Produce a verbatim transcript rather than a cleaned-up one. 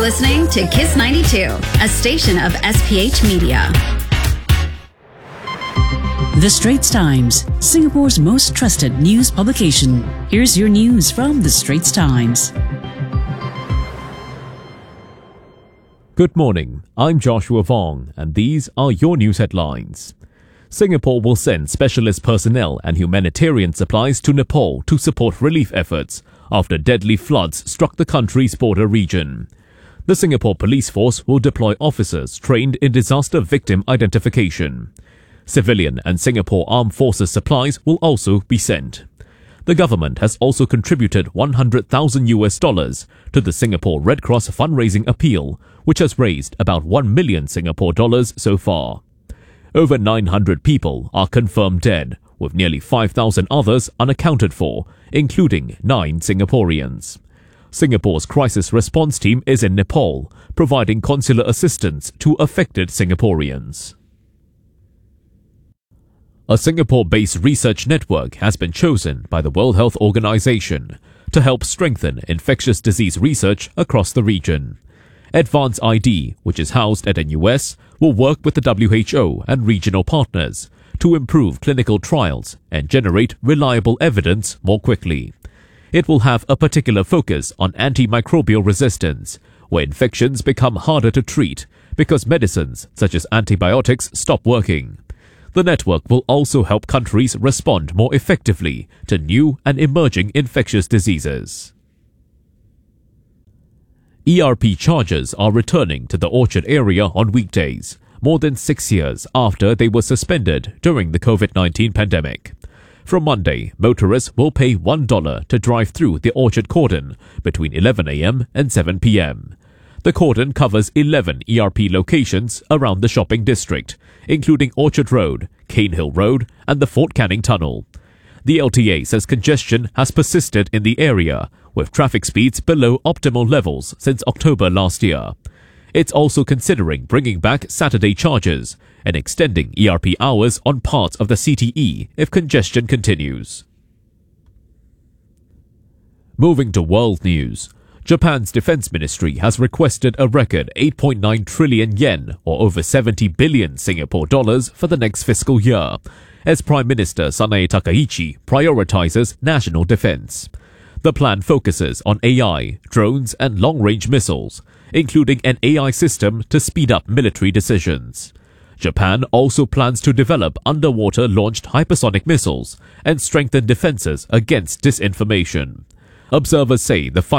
listening to Kiss ninety-two, a station of S P H Media. The Straits Times, Singapore's most trusted news publication. Here's your news from The Straits Times. Good morning, I'm Joshua Vong, and these are your news headlines. Singapore will send specialist personnel and humanitarian supplies to Nepal to support relief efforts after deadly floods struck the country's border region. The Singapore Police Force will deploy officers trained in disaster victim identification. Civilian and Singapore Armed Forces supplies will also be sent. The government has also contributed one hundred thousand U S dollars to the Singapore Red Cross fundraising appeal, which has raised about one million Singapore dollars so far. Over nine hundred people are confirmed dead, with nearly five thousand others unaccounted for, including nine Singaporeans. Singapore's crisis response team is in Nepal, providing consular assistance to affected Singaporeans. A Singapore-based research network has been chosen by the World Health Organization to help strengthen infectious disease research across the region. Advance I D, which is housed at N U S, will work with the W H O and regional partners to improve clinical trials and generate reliable evidence more quickly. It will have a particular focus on antimicrobial resistance, where infections become harder to treat because medicines such as antibiotics stop working. The network will also help countries respond more effectively to new and emerging infectious diseases. E R P charges are returning to the Orchard area on weekdays, more than six years after they were suspended during the COVID nineteen pandemic. From Monday, motorists will pay one dollar to drive through the Orchard cordon between eleven a m and seven p m The cordon covers eleven E R P locations around the shopping district, including Orchard Road, Canehill Road, and the Fort Canning Tunnel. The L T A says congestion has persisted in the area, with traffic speeds below optimal levels since October last year. It's also considering bringing back Saturday charges and extending E R P hours on parts of the C T E if congestion continues. Moving to world news. Japan's defense ministry has requested a record eight point nine trillion yen, or over seventy billion Singapore dollars, for the next fiscal year, as Prime Minister Sanae Takaichi prioritizes national defense. The plan focuses on A I, drones, and long-range missiles, including an A I system to speed up military decisions. Japan also plans to develop underwater-launched hypersonic missiles and strengthen defenses against disinformation. Observers say the